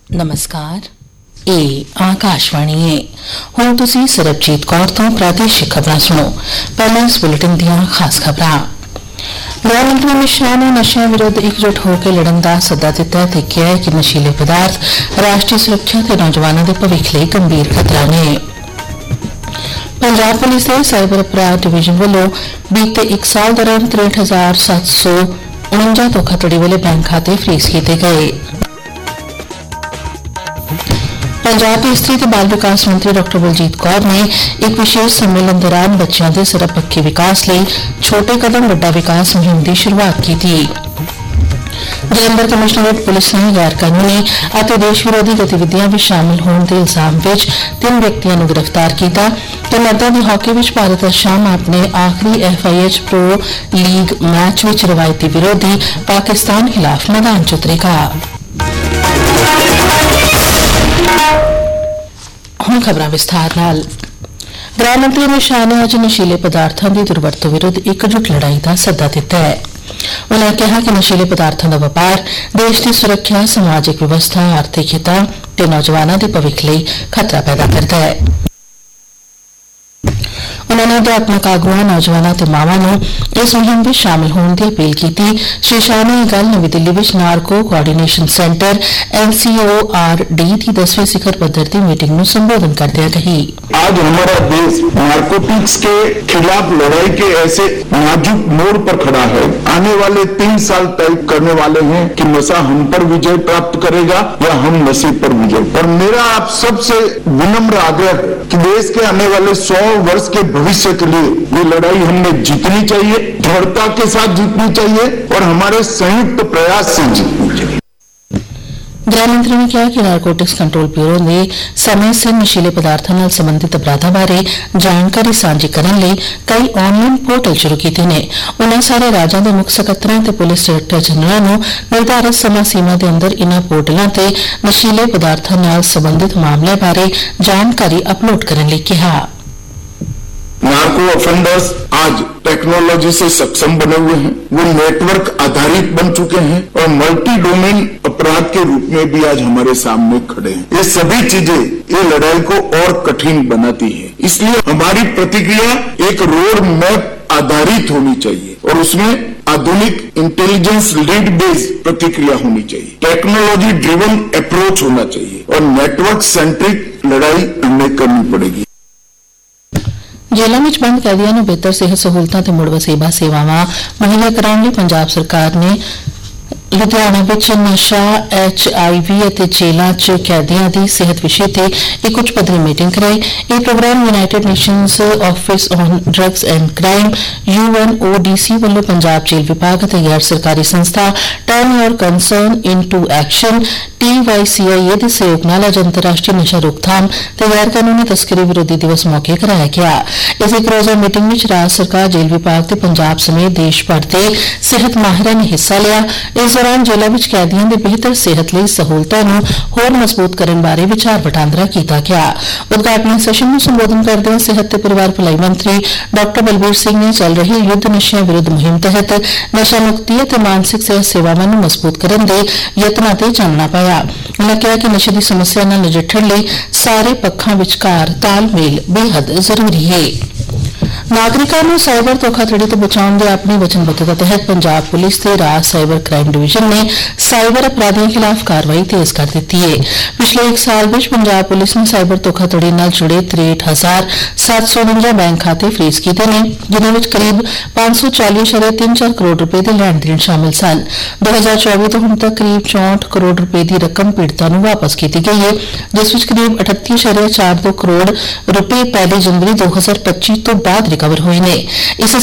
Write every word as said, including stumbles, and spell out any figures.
नमस्कार, ਇਹ ਆਕਾਸ਼ਵਾਣੀ ਹੈ। ਹੁਣ ਤੁਸੀਂ ਸਰਬਜੀਤ ਕੌਰ ਤੋਂ ਪ੍ਰਾਦੇਸ਼ਿਕ ਖਬਰਾਂ ਸੁਣੋ। ਪਹਿਲਾਂ ਇਸ ਬੁਲੇਟਿਨ ਦੀਆਂ ਖਾਸ ਖਬਰਾਂ। ਗ੍ਰਹਿ ਮੰਤਰੀ ਅਮਿਤ ਸ਼ਾਹ ਨੇ ਨਸ਼ਿਆਂ ਵਿਰੁੱਧ ਇਕਜੁੱਟ ਹੋ ਕੇ ਲੜਨ ਦਾ ਸੱਦਾ ਦਿੱਤਾ ਤੇ ਕਿਹਾ ਹੈ ਕਿ ਨਸ਼ੀਲੇ ਪਦਾਰਥ ਰਾਸ਼ਟਰੀ ਸੁਰੱਖਿਆ ਤੇ ਨੌਜਵਾਨਾਂ ਦੇ ਭਵਿੱਖ ਲਈ ਗੰਭੀਰ ਖਤਰਾ ਨੇ। ਪੰਜਾਬ ਪੁਲਿਸ ਦੇ ਸਾਈਬਰ ਅਪਰਾਧ ਡਿਵੀਜ਼ਨ ਵੱਲੋਂ ਬੀਤੇ ਇੱਕ ਸਾਲ ਦੌਰਾਨ ਤਰੇਹਠ ਹਜ਼ਾਰ ਸੱਤ ਸੌ ਉਣੰਜਾ ਧੋਖਾਧੜੀ ਵਾਲੇ ਬੈਂਕ ਖਾਤੇ ਫਰੀਜ਼ ਕੀਤੇ ਗਏ। ਪੰਜਾਬ ਦੇ ਇਸਤਰੀ ਤੇ ਬਾਲ ਵਿਕਾਸ ਮੰਤਰੀ ਡਾਕਟਰ ਬਲਜੀਤ ਕੌਰ ਨੇ ਇੱਕ ਵਿਸ਼ੇਸ਼ ਸੰਮੇਲਨ ਦੌਰਾਨ ਬੱਚਿਆਂ ਦੇ ਸਰਬਪੱਖੀ ਵਿਕਾਸ ਲਈ ਛੋਟੇ ਕਦਮ ਵੱਡਾ ਵਿਕਾਸ ਮੁਹਿੰਮ ਦੀ ਸ਼ੁਰੂਆਤ ਕੀਤੀ। ਜਲੰਧਰ ਕਮਿਸ਼ਨਰੇਟ ਪੁਲਿਸ ਨੇ ਗੈਰ ਕਾਨੂੰਨੀ ਅਤੇ ਦੇਸ਼ ਵਿਰੋਧੀ ਗਤੀਵਿਧੀਆਂ ਵਿੱਚ ਸ਼ਾਮਲ ਹੋਣ ਦੇ ਇਲਜ਼ਾਮ ਵਿੱਚ ਤਿੰਨ ਵਿਅਕਤੀਆਂ ਨੂੰ ਗ੍ਰਿਫਤਾਰ ਕੀਤਾ ਤੇ ਮਰਦਾਂ ਦੀ ਹਾਕੀ ਵਿੱਚ ਭਾਰਤ ਅੱਜ ਸ਼ਾਮ ਆਪਣੇ ਆਖਰੀ F I H pro league match ਵਿੱਚ ਰਵਾਇਤੀ ਵਿਰੋਧੀ ਪਾਕਿਸਤਾਨ ਖਿਲਾਫ ਮੈਦਾਨ ਚ ਉਤਰੇਗਾ। ਹੁਣ ਖਬਰਾਂ ਵਿਸਥਾਰ ਨਾਲ। ਗ੍ਰਹਿ ਮੰਤਰੀ ਅਮਿਤ ਸ਼ਾਹ ਨੇ ਅੱਜ ਨਸ਼ੀਲੇ ਪਦਾਰਥਾਂ ਦੀ ਦੁਰਵਰਤੋਂ ਵਿਰੁੱਧ ਇਕਜੁੱਟ ਲੜਾਈ ਦਾ ਸੱਦਾ ਦਿੱਤਾ ਹੈ। ਉਨ੍ਹਾਂ ਕਿਹਾ ਕਿ ਨਸ਼ੀਲੇ ਪਦਾਰਥਾਂ ਦਾ ਵਪਾਰ ਦੇਸ਼ ਦੀ ਸੁਰੱਖਿਆ, ਸਮਾਜਿਕ ਵਿਵਸਥਾ, ਆਰਥਿਕ ਹਿੱਤਾਂ ਤੇ ਨੌਜਵਾਨਾਂ ਦੇ ਭਵਿੱਖ ਲਈ ਖਤਰਾ ਪੈਦਾ ਕਰਦਾ ਹੈ। ਉਨ੍ਹਾਂ ਨੇ ਅਧਿਆਤਮਕ ਆਗੂਆਂ, ਨੌਜਵਾਨਾਂ ਤੇ ਮਾਵਾਂ ਨੂੰ ਇਸ ਮੁਹਿੰਮ ਵਿੱਚ ਸ਼ਾਮਲ ਹੋਣ ਦੀ ਅਪੀਲ ਕੀਤੀ। ਸ਼੍ਰੀ ਸ਼ਾਹ ਨੇ ਇਹ ਗੱਲ ਨਵੀਂ ਦਿੱਲੀ ਵਿੱਚ ਨਾਰਕੋ ਕੋਆਰਡੀਨੇਸ਼ਨ ਸੈਂਟਰ ਐਨ ਸੀ ਓ ਆਰ ਡੀ ਦੀ दसवीं शिखर पद्धर की मीटिंग में संबोधन करते कही। आज हमारा देश नारकोटिक्स के खिलाफ लड़ाई के ऐसे नाजुक मोड़ पर खड़ा है। आने वाले तीन साल तय करने वाले हैं कि नशा हम पर विजय प्राप्त करेगा या हम नशे पर विजय। और मेरा आप सबसे विनम्र आग्रह कि देश के आने वाले सौ वर्ष के भविष्य के लिए ये लड़ाई हमें जीतनी चाहिए, दृढ़ता के साथ जीतनी चाहिए और हमारे संयुक्त प्रयास से जीतनी चाहिए। गृह मंत्री ने कहा कि नारकोटिक्स कंट्रोल ब्यूरो ने समय सिर नशीले पदार्थों ਨਾਲ संबंधित अपराधों बारे जानकारी ਸਾਂਝੀ ਕਰਨ ਲਈ ਕਈ ਆਨਲਾਈਨ ਪੋਰਟਲ ਸ਼ੁਰੂ ਕੀਤੇ ਨੇ। ਉਨ੍ਹਾਂ ਸਾਰੇ ਰਾਜਾਂ ਦੇ ਮੁੱਖ ਸਕੱਤਰਾਂ ਤੇ ਪੁਲਿਸ ਡਾਇਰੈਕਟਰ ਜਨਰਲ ਨੂੰ ਨਿਰਧਾਰਤ ਸਮਾਂ ਸੀਮਾ ਦੇ ਅੰਦਰ ਇਨ੍ਹਾਂ ਪੋਰਟਲਾਂ ਤੇ ਨਸ਼ੀਲੇ ਪਦਾਰਥਾਂ ਨਾਲ ਸੰਬੰਧਿਤ ਮਾਮਲਿਆਂ ਬਾਰੇ ਜਾਣਕਾਰੀ ਅਪਲੋਡ ਕਰਨ ਲਈ ਕਿਹਾ। नार्को ऑफेंडर्स आज टेक्नोलॉजी से सक्षम बने हुए हैं, वो नेटवर्क आधारित बन चुके हैं और मल्टी डोमेन अपराध के रूप में भी आज हमारे सामने खड़े हैं। ये सभी चीजें ये लड़ाई को और कठिन बनाती है, इसलिए हमारी प्रतिक्रिया एक रोड मैप आधारित होनी चाहिए और उसमें आधुनिक इंटेलिजेंस लीड बेस्ड प्रतिक्रिया होनी चाहिए, टेक्नोलॉजी ड्रिवन अप्रोच होना चाहिए और नेटवर्क सेंट्रिक लड़ाई हमें करनी पड़ेगी। ਜੇਲ੍ਹਾਂ ਵਿੱਚ ਬੰਦ ਕੈਦੀਆਂ ਨੂੰ ਬਿਹਤਰ ਸਿਹਤ ਸਹੂਲਤਾਂ ਤੇ ਮੁੜ ਵਸੇਬਾ ਸੇਵਾਵਾਂ ਮੁਹੱਈਆ ਕਰਾਉਣ ਲਈ ਪੰਜਾਬ ਸਰਕਾਰ ਨੇ ਲੁਧਿਆਣਾ ਵਿੱਚ ਨਸ਼ਾ, ਐਚ ਆਈ ਵੀ ਅਤੇ ਜੇਲ੍ਹਾਂ 'ਚ ਕੈਦੀਆਂ ਦੀ ਸਿਹਤ ਵਿਸ਼ੇ ਤੇ ਇੱਕ ਉੱਚ ਪੱਧਰੀ ਮੀਟਿੰਗ ਕਰਾਈ। ਇਹ programme United nations office on drugs and crime U N O D C ਵੱਲੋਂ ਪੰਜਾਬ ਜੇਲ੍ਹ ਵਿਭਾਗ ਅਤੇ ਗੈਰ ਸਰਕਾਰੀ ਸੰਸਥਾ ਟਰਨ ਯੋਰ concern into action T Y C ਆਈ ਏ ਦੇ ਸਹਿਯੋਗ ਨਾਲ ਅੱਜ ਅੰਤਰਰਾਸ਼ਟਰੀ ਨਸ਼ਾ ਰੋਕਥਾਮ ਤੇ ਗੈਰ ਕਾਨੂੰਨੀ ਤਸਕਰੀ ਵਿਰੋਧੀ ਦਿਵਸ ਮੌਕੇ ਕਰਾਇਆ ਗਿਆ। ਇਸ ਇੱਕ ਰੋਜ਼ਾ ਮੀਟਿੰਗ ਵਿੱਚ ਰਾਜ ਸਰਕਾਰ, ਜੇਲ੍ਹ ਵਿਭਾਗ ਤੇ ਪੰਜਾਬ ਸਮੇਤ ਦੇਸ਼ ਭਰ ਦੇ ਸਿਹਤ ਮਾਹਿਰਾਂ ਨੇ ਹਿੱਸਾ ਲਿਆ। ਇਸ ਦੌਰਾਨ ਜੇਲ੍ਹਾਂ ਵਿੱਚ ਕੈਦੀਆਂ ਦੇ ਬਿਹਤਰ ਸਿਹਤ ਲਈ ਸਹੂਲਤਾਂ ਨੂੰ ਹੋਰ ਮਜ਼ਬੂਤ ਕਰਨ ਬਾਰੇ ਵਿਚਾਰ ਵਟਾਂਦਰਾ ਕੀਤਾ ਗਿਆ। ਉਦਘਾਟਨੀ ਸੈਸ਼ਨ ਨੂੰ ਸੰਬੋਧਨ ਕਰਦਿਆਂ ਸਿਹਤ ਤੇ ਪਰਿਵਾਰ ਭਲਾਈ ਮੰਤਰੀ ਡਾਕਟਰ ਬਲਬੀਰ ਸਿੰਘ ਨੇ ਚੱਲ ਰਹੀ ਯੁੱਧ ਨਸ਼ਿਆਂ ਵਿਰੁੱਧ ਮੁਹਿੰਮ ਤਹਿਤ ਨਸ਼ਾ ਮੁਕਤੀ ਅਤੇ ਮਾਨਸਿਕ ਸਿਹਤ ਸੇਵਾਵਾਂ ਨੂੰ ਮਜ਼ਬੂਤ ਕਰਨ ਦੇ ਯਤਨਾਂ ਤੇ ਚਾਨਣਾ ਪਾਇਆ। ਉਨ੍ਹਾਂ ਕਿਹਾ ਕਿ ਨਸ਼ੇ ਦੀ ਸਮੱਸਿਆ ਨਾਲ ਨਜਿੱਠਣ ਲਈ ਸਾਰੇ ਪੱਖਾਂ ਵਿਚਕਾਰ ਤਾਲਮੇਲ ਬੇਹੱਦ ਜ਼ਰੂਰੀ ਹੈ। ਨਾਗਰਿਕਾਂ ਨੂੰ ਸਾਈਬਰ ਧੋਖਾਧੜੀ ਤੋਂ ਬਚਾਉਣ ਦੇ ਆਪਣੀ ਵਚਨਬੱਧਤਾ ਤਹਿਤ ਪੰਜਾਬ ਪੁਲਿਸ ਤੇ ਰਾਜ ਸਾਈਬਰ ਕ੍ਰਾਈਮ ਡਿਵੀਜ਼ਨ ਨੇ ਸਾਈਬਰ ਅਪਰਾਧੀਆਂ ਖਿਲਾਫ ਕਾਰਵਾਈ ਤੇਜ਼ ਕਰ ਦਿੱਤੀ ਹੈ। ਪਿਛਲੇ ਇੱਕ ਸਾਲ ਵਿੱਚ ਪੰਜਾਬ ਪੁਲਿਸ ਨੇ ਸਾਈਬਰ ਧੋਖਾਧੜੀ ਨਾਲ ਜੁੜੇ ਤਰੇਹਠ ਹਜ਼ਾਰ ਸੱਤ ਸੌ ਉਣੰਜਾ ਬੈਂਕ ਖਾਤੇ ਫਰੀਜ਼ ਕੀਤੇ ਨੇ, ਜਿਨ੍ਹਾਂ ਵਿੱਚ ਕਰੀਬ ਪੰਜ ਸੌ ਚਾਲੀ ਇਸ਼ਾਰੀਆ ਤਿੰਨ ਚਾਰ ਕਰੋੜ ਰੁਪਏ ਦੇ ਲੈਣ ਦੇਣ ਸ਼ਾਮਲ ਸਨ। ਦੋ ਹਜ਼ਾਰ ਚੌਵੀ ਤੋਂ ਹੁਣ ਤੱਕ ਕਰੀਬ ਚੌਂਹਠ ਕਰੋੜ ਰੁਪਏ ਦੀ ਰਕਮ ਪੀੜਤਾਂ ਨੂੰ ਵਾਪਸ ਕੀਤੀ ਗਈ ਹੈ, ਜਿਸ ਵਿੱਚ ਕਰੀਬ ਅਠੱਤੀ ਇਸ਼ਾਰੀਆ ਚਾਰ ਦੋ ਕਰੋੜ ਰੁਪਏ ਪਹਿਲੀ ਜਨਵਰੀ ਦੋ ਹਜ਼ਾਰ ਪੱਚੀ ਤੋਂ ਬਾਅਦ ਰਿਕਵਰ ਹੋਏ ਨੇ। ਇਸ